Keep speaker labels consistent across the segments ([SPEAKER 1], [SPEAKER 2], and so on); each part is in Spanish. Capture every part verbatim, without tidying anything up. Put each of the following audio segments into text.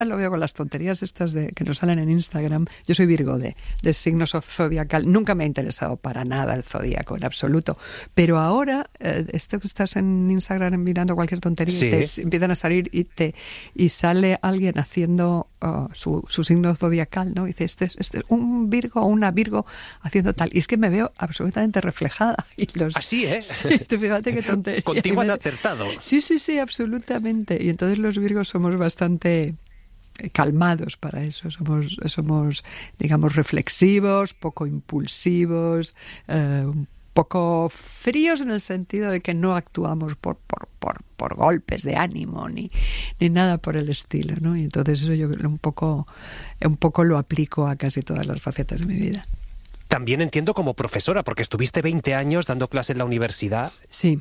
[SPEAKER 1] lo veo con las tonterías estas de que nos salen en Instagram. Yo soy Virgo de, de signos zodiacal. Nunca me ha interesado para nada el zodíaco, en absoluto. Pero ahora, eh, esto que estás en Instagram mirando cualquier tontería
[SPEAKER 2] sí.
[SPEAKER 1] y te empiezan a salir y te y sale alguien haciendo uh, su, su signo zodiacal, ¿no? Y dice, este es, este es un Virgo o una Virgo haciendo tal. Y es que me veo absolutamente reflejada. Y los,
[SPEAKER 2] Así es.
[SPEAKER 1] Sí, fíjate qué tontería.
[SPEAKER 2] Contigo han acertado.
[SPEAKER 1] Sí, sí, sí, absolutamente. Y entonces los Virgos somos bastante calmados para eso, somos, somos digamos, reflexivos, poco impulsivos, eh, un poco fríos en el sentido de que no actuamos por, por, por, por golpes de ánimo ni, ni nada por el estilo, ¿no? Y entonces eso yo un poco, un poco lo aplico a casi todas las facetas de mi vida.
[SPEAKER 2] También entiendo como profesora, porque estuviste veinte años dando clase en la universidad.
[SPEAKER 1] Sí.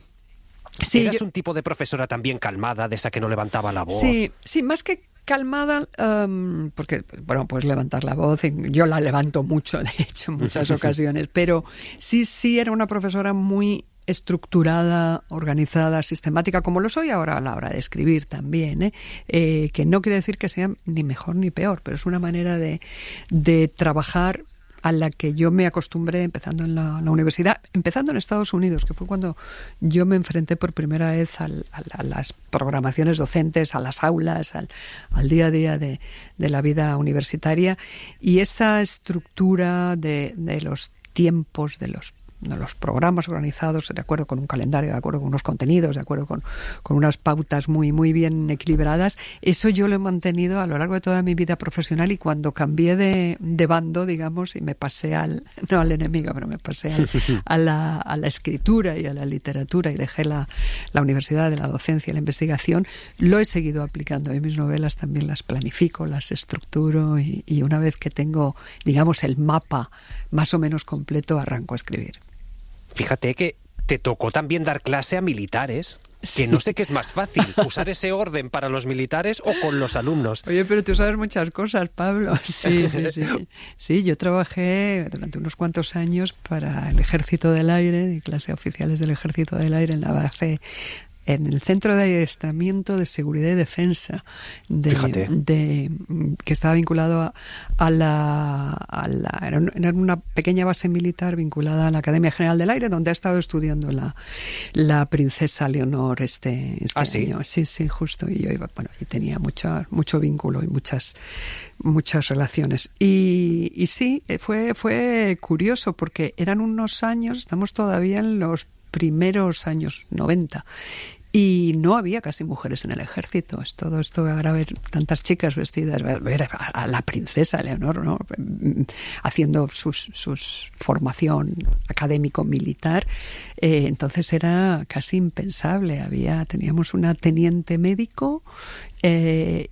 [SPEAKER 1] Sí,
[SPEAKER 2] ¿Eras
[SPEAKER 1] yo...
[SPEAKER 2] un tipo de profesora también calmada, de esa que no levantaba la voz?
[SPEAKER 1] Sí, sí, más que calmada, um, porque, bueno, puedes levantar la voz, yo la levanto mucho, de hecho, en muchas ocasiones, pero sí, sí era una profesora muy estructurada, organizada, sistemática, como lo soy ahora a la hora de escribir también, ¿eh? Eh, que no quiere decir que sea ni mejor ni peor, pero es una manera de, de trabajar a la que yo me acostumbré empezando en la, la universidad, empezando en Estados Unidos, que fue cuando yo me enfrenté por primera vez al, a, a las programaciones docentes, a las aulas, al, al día a día de, de la vida universitaria, y esa estructura de, de los tiempos, de los de los programas organizados de acuerdo con un calendario, de acuerdo con unos contenidos, de acuerdo con, con unas pautas muy, muy bien equilibradas. Eso yo lo he mantenido a lo largo de toda mi vida profesional, y cuando cambié de, de bando, digamos, y me pasé al, no al enemigo, pero me pasé al, a, la, a la escritura y a la literatura y dejé la, la universidad de la docencia y la investigación, lo he seguido aplicando. Y mis novelas también las planifico, las estructuro y, y una vez que tengo, digamos, el mapa más o menos completo, arranco a escribir.
[SPEAKER 2] Fíjate que te tocó también dar clase a militares, sí. Que no sé qué es más fácil, usar ese orden para los militares o con los alumnos.
[SPEAKER 1] Oye, pero tú sabes muchas cosas, Pablo. Sí, sí, sí. Sí, yo trabajé durante unos cuantos años para el Ejército del Aire, di clase a oficiales del Ejército del Aire en la base, en el Centro de Adiestramiento de Seguridad y Defensa, de, de, que estaba vinculado a, a, la, a la... Era una pequeña base militar vinculada a la Academia General del Aire, donde ha estado estudiando la, la princesa Leonor este, este
[SPEAKER 2] ¿Ah, sí?
[SPEAKER 1] año. Sí, sí, justo. Y yo iba, bueno, y tenía mucha, mucho vínculo y muchas, muchas relaciones. Y, y sí, fue, fue curioso, porque eran unos años, estamos todavía en los primeros años noventa, y no había casi mujeres en el ejército. Es todo esto, ahora ver tantas chicas vestidas, ver a la princesa Leonor, ¿no? Haciendo sus, sus formación académico-militar, eh, entonces era casi impensable. Había, teníamos una teniente médico eh,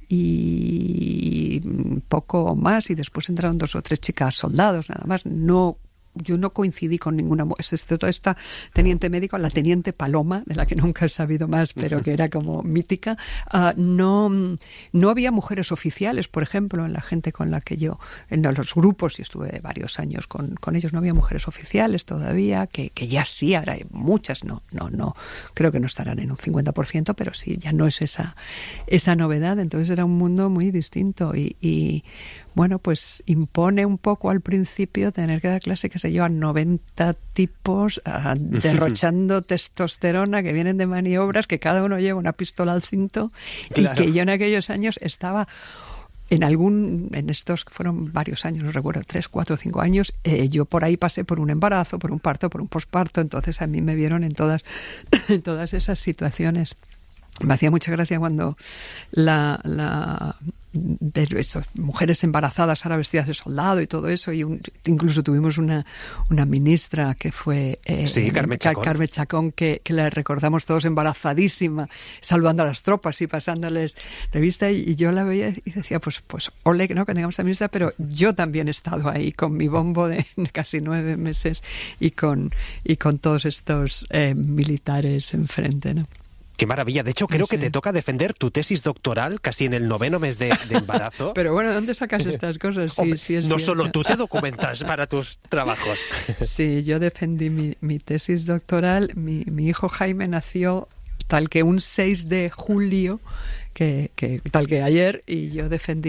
[SPEAKER 1] y poco más, y después entraron dos o tres chicas soldados, nada más. No Yo no coincidí con ninguna, excepto esta teniente médico, la teniente Paloma, de la que nunca he sabido más, pero que era como mítica. Uh, no, no había mujeres oficiales, por ejemplo, en la gente con la que yo, en los grupos, y estuve varios años con, con ellos, no había mujeres oficiales todavía, que, que ya sí, ahora hay muchas, no, no, no, creo que no estarán en un cincuenta por ciento, pero sí, ya no es esa, esa novedad. Entonces era un mundo muy distinto y, y bueno, pues impone un poco al principio tener que dar clase, qué sé yo, a noventa tipos uh, derrochando testosterona, que vienen de maniobras, que cada uno lleva una pistola al cinto, claro. Y que yo en aquellos años estaba en algún, en estos fueron varios años, no recuerdo, tres, cuatro, cinco años, eh, yo por ahí pasé por un embarazo, por un parto, por un posparto, entonces a mí me vieron en todas, en todas esas situaciones. Me hacía mucha gracia cuando la, la ver eso, mujeres embarazadas ahora vestidas de soldado y todo eso, y un, incluso tuvimos una, una ministra que fue eh,
[SPEAKER 2] sí, Carmen Chacón,
[SPEAKER 1] Carmen Chacón que, que la recordamos todos embarazadísima, saludando a las tropas y pasándoles revista, y, y yo la veía y decía, pues, pues ole, ¿no?, que tengamos a ministra, pero yo también he estado ahí con mi bombo de casi nueve meses y con, y con todos estos eh, militares enfrente, ¿no?
[SPEAKER 2] Qué maravilla. De hecho, creo sí. que te toca defender tu tesis doctoral casi en el noveno mes de, de embarazo.
[SPEAKER 1] Pero bueno, ¿dónde sacas estas cosas? Sí,
[SPEAKER 2] Hombre,
[SPEAKER 1] sí es
[SPEAKER 2] no
[SPEAKER 1] cierto.
[SPEAKER 2] Solo tú te documentas para tus trabajos.
[SPEAKER 1] Sí, yo defendí mi, mi tesis doctoral. Mi, mi hijo Jaime nació tal que un seis de julio, que, que tal que ayer, y yo defendí